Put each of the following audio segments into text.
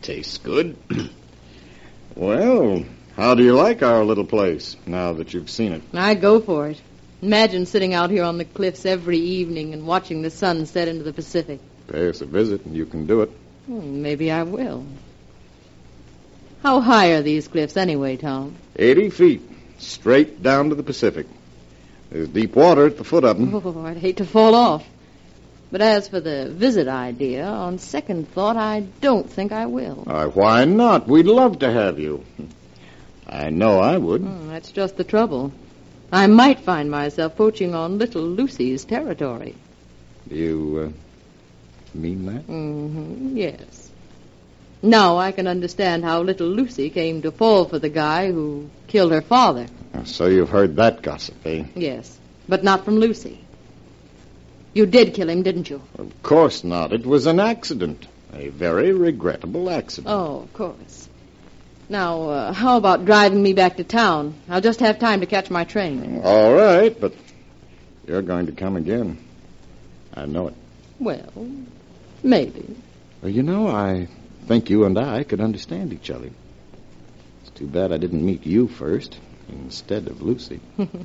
tastes good. Well, how do you like our little place, now that you've seen it? I go for it. Imagine sitting out here on the cliffs every evening and watching the sun set into the Pacific. Pay us a visit, and you can do it. Maybe I will. How high are these cliffs anyway, Tom? 80 feet, straight down to the Pacific. There's deep water at the foot of them. Oh, I'd hate to fall off. But as for the visit idea, on second thought, I don't think I will. Why not? We'd love to have you. I know I would. That's just the trouble. I might find myself poaching on little Lucy's territory. You mean that? Mm-hmm, yes. Now I can understand how little Lucy came to fall for the guy who killed her father. So you've heard that gossip, eh? Yes, but not from Lucy. You did kill him, didn't you? Of course not. It was an accident. A very regrettable accident. Oh, of course. Now, how about driving me back to town? I'll just have time to catch my train. All right, but you're going to come again. I know it. Well, maybe. Well, I think you and I could understand each other. It's too bad I didn't meet you first instead of Lucy.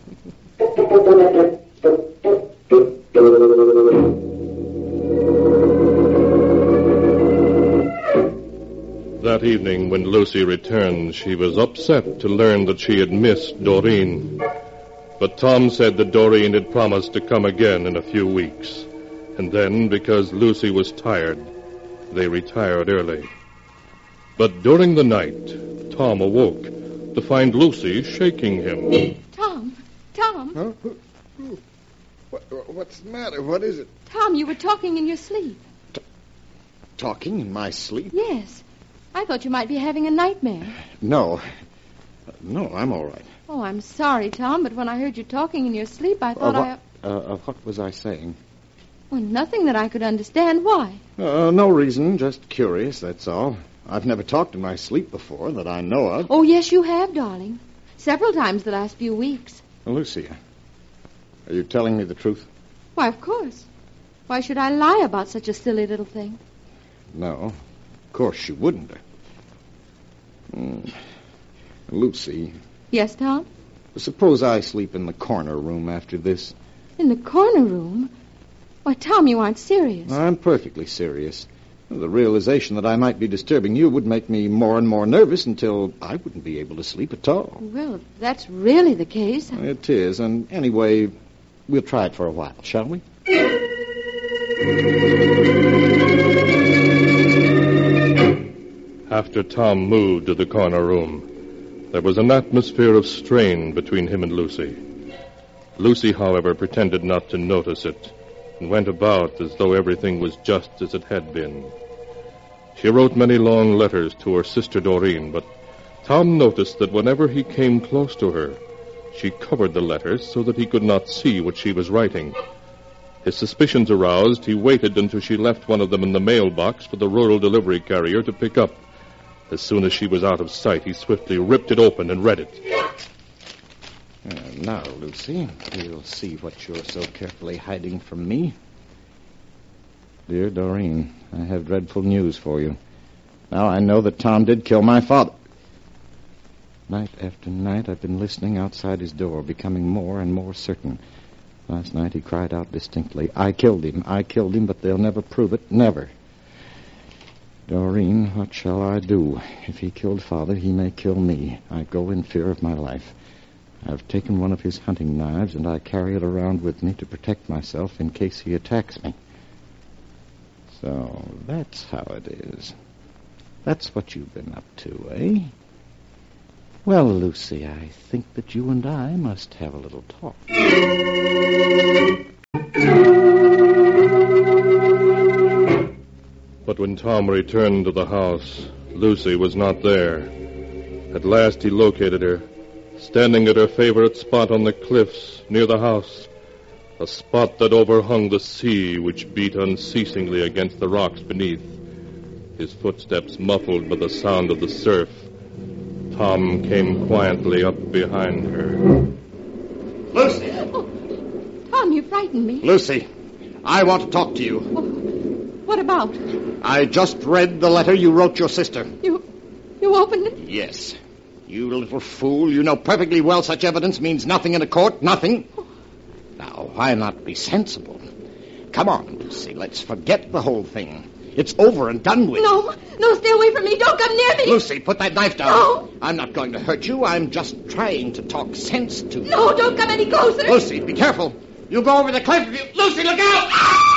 That evening, when Lucy returned, she was upset to learn that she had missed Doreen. But Tom said that Doreen had promised to come again in a few weeks. And then, because Lucy was tired, they retired early. But during the night, Tom awoke to find Lucy shaking him. Tom! Huh? What's the matter? What is it? Tom, you were talking in your sleep. Talking in my sleep? Yes. I thought you might be having a nightmare. No. No, I'm all right. Oh, I'm sorry, Tom, but when I heard you talking in your sleep, I thought what was I saying? Well, nothing that I could understand. Why? No reason, just curious, that's all. I've never talked in my sleep before that I know of. Oh, yes, you have, darling. Several times the last few weeks. Lucy, are you telling me the truth? Why, of course. Why should I lie about such a silly little thing? No, of course you wouldn't. Lucy. Yes, Tom? Suppose I sleep in the corner room after this. In the corner room? Why, Tom, you aren't serious. I'm perfectly serious. The realization that I might be disturbing you would make me more and more nervous until I wouldn't be able to sleep at all. Well, if that's really the case... It is, and anyway, we'll try it for a while, shall we? After Tom moved to the corner room, there was an atmosphere of strain between him and Lucy. Lucy, however, pretended not to notice it and went about as though everything was just as it had been. She wrote many long letters to her sister Doreen, but Tom noticed that whenever he came close to her, she covered the letters so that he could not see what she was writing. His suspicions aroused, he waited until she left one of them in the mailbox for the rural delivery carrier to pick up. As soon as she was out of sight, he swiftly ripped it open and read it. Now, Lucy, we'll see what you're so carefully hiding from me. Dear Doreen, I have dreadful news for you. Now I know that Tom did kill my father. Night after night, I've been listening outside his door, becoming more and more certain. Last night he cried out distinctly, I killed him, but they'll never prove it, never. Doreen, what shall I do? If he killed Father, he may kill me. I go in fear of my life. I've taken one of his hunting knives, and I carry it around with me to protect myself in case he attacks me. So that's how it is. That's what you've been up to, eh? Well, Lucy, I think that you and I must have a little talk. But when Tom returned to the house, Lucy was not there. At last he located her, standing at her favorite spot on the cliffs near the house, a spot that overhung the sea which beat unceasingly against the rocks beneath, his footsteps muffled by the sound of the surf. Tom came quietly up behind her. Lucy! Oh, Tom, you frightened me. Lucy, I want to talk to you. Oh, what about? I just read the letter you wrote your sister. You opened it? Yes. You little fool. You know perfectly well such evidence means nothing in a court. Nothing. Now, why not be sensible? Come on, Lucy. Let's forget the whole thing. It's over and done with. No, stay away from me. Don't come near me. Lucy, put that knife down. No. I'm not going to hurt you. I'm just trying to talk sense to you. No, don't come any closer. Lucy, be careful. You go over the cliff. Lucy, look out!